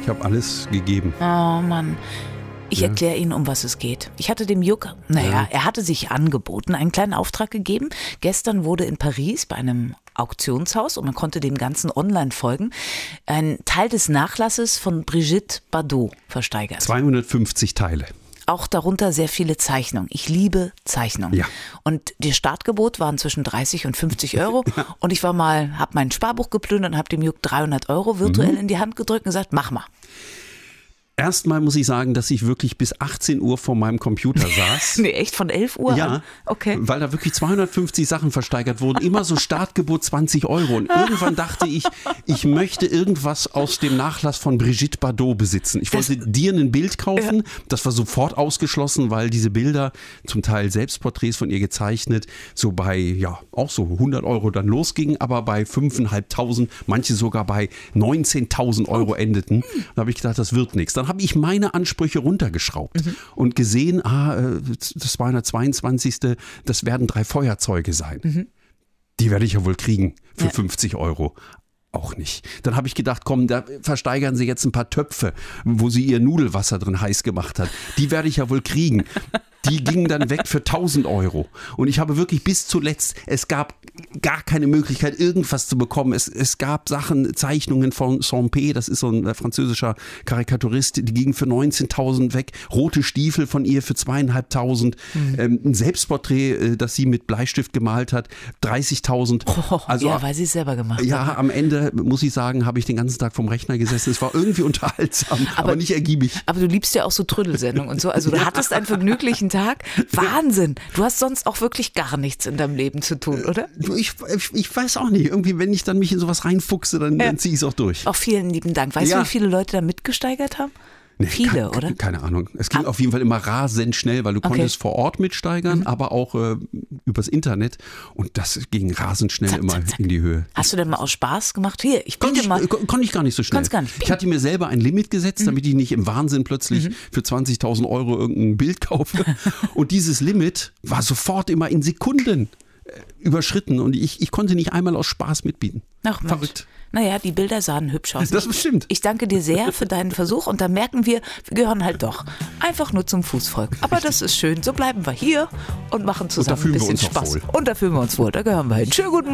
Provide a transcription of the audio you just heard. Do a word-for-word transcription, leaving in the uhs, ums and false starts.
Ich habe alles gegeben. Oh Mann. Ich Ja. erkläre Ihnen, um was es geht. Ich hatte dem Juck, naja, Ja. er hatte sich angeboten, einen kleinen Auftrag gegeben. Gestern wurde in Paris bei einem Auktionshaus, und man konnte dem Ganzen online folgen, ein Teil des Nachlasses von Brigitte Bardot versteigert. zweihundertfünfzig Teile. Auch darunter sehr viele Zeichnungen. Ich liebe Zeichnungen. Ja. Und die Startgebot waren zwischen dreißig und fünfzig Euro. Und ich war mal, habe mein Sparbuch geplündert und habe dem Juck dreihundert Euro virtuell Mhm. in die Hand gedrückt und gesagt, mach mal. Erstmal muss ich sagen, dass ich wirklich bis achtzehn Uhr vor meinem Computer saß. Nee, echt von elf Uhr Ja, an? Okay. weil da wirklich zweihundertfünfzig Sachen versteigert wurden, immer so Startgebot zwanzig Euro. Und irgendwann dachte ich, ich möchte irgendwas aus dem Nachlass von Brigitte Bardot besitzen. Ich wollte Das- dir ein Bild kaufen, das war sofort ausgeschlossen, weil diese Bilder, zum Teil Selbstporträts von ihr gezeichnet, so bei, ja, auch so hundert Euro dann losgingen, aber bei fünftausendfünfhundert, manche sogar bei neunzehntausend Euro endeten. Da habe ich gedacht, das wird nichts. Dann habe ich meine Ansprüche runtergeschraubt Mhm. und gesehen, ah, äh, das zweihundertzweiundzwanzigste, das werden drei Feuerzeuge sein. Mhm. Die werde ich ja wohl kriegen für Ja. fünfzig Euro. Auch nicht. Dann habe ich gedacht, komm, da versteigern sie jetzt ein paar Töpfe, wo sie ihr Nudelwasser drin heiß gemacht hat. Die werde ich ja wohl kriegen. Die gingen dann weg für tausend Euro. Und ich habe wirklich bis zuletzt, es gab gar keine Möglichkeit, irgendwas zu bekommen. Es, es gab Sachen, Zeichnungen von Sampé, das ist so ein französischer Karikaturist, die gingen für neunzehntausend weg. Rote Stiefel von ihr für zweieinhalbtausend. Mhm. Ähm, ein Selbstporträt, äh, das sie mit Bleistift gemalt hat, dreißigtausend. Oh, Also ja, weil sie es selber gemacht ja, hat. am Ende, muss ich sagen, habe ich den ganzen Tag vom Rechner gesessen. Es war irgendwie unterhaltsam, aber, Aber- nicht ergiebig. Aber du liebst ja auch so Trödelsendungen und so. Also du hattest einen vergnüglichen Tag. Wahnsinn. Du hast sonst auch wirklich gar nichts in deinem Leben zu tun, oder? Du, Ich, ich, ich weiß auch nicht. Irgendwie, wenn ich dann mich in sowas reinfuchse, dann, Ja. dann ziehe ich es auch durch. Auch vielen lieben Dank. Weißt Ja. du, wie viele Leute da mitgesteigert haben? Nee, Viele, keine, oder? Keine Ahnung. Es ging Ah. auf jeden Fall immer rasend schnell, weil du Okay. konntest vor Ort mitsteigern, aber auch äh, übers Internet. Und das ging rasend schnell Zack, immer zack, zack. in die Höhe. Hast du denn mal aus Spaß gemacht? Hier, ich Konnte biete ich, mal. äh, kon- konnte ich gar nicht so schnell. Konntest gar nicht. Ich hatte mir selber ein Limit gesetzt, Mhm. damit ich nicht im Wahnsinn plötzlich für zwanzigtausend Euro irgendein Bild kaufe. Und dieses Limit war sofort immer in Sekunden äh, überschritten. Und ich, ich konnte nicht einmal aus Spaß mitbieten. Ach, Mensch. Verrückt. Naja, die Bilder sahen hübsch aus. Das bestimmt. Ich danke dir sehr für deinen Versuch und da merken wir, wir gehören halt doch einfach nur zum Fußvolk. Aber das ist schön. So bleiben wir hier und machen zusammen fühlen ein wir bisschen uns auch Spaß. wohl. Und da fühlen wir uns wohl. Da gehören wir hin. Schönen guten Morgen.